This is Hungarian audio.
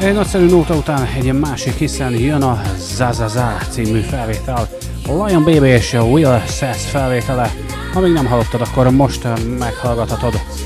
Egy nagyszerű nóta után egy másik, hiszen jön a Zazaza című felvétel, Lion Baby és Will Sass felvétele. Ha még nem hallottad, akkor most meghallgathatod.